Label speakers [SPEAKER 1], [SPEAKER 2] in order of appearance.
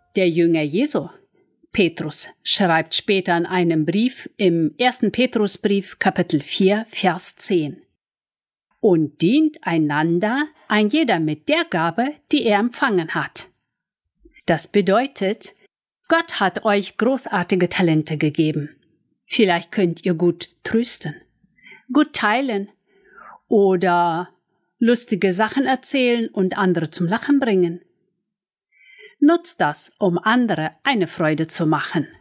[SPEAKER 1] Der Jünger Jesu, Petrus, schreibt später in einem Brief im 1. Petrusbrief, Kapitel 4, Vers 10. Und dient einander, ein jeder mit der Gabe, die er empfangen hat. Das bedeutet, Gott hat euch großartige Talente gegeben. Vielleicht könnt ihr gut trösten, gut teilen oder lustige Sachen erzählen und andere zum Lachen bringen. Nutzt das, um andere eine Freude zu machen.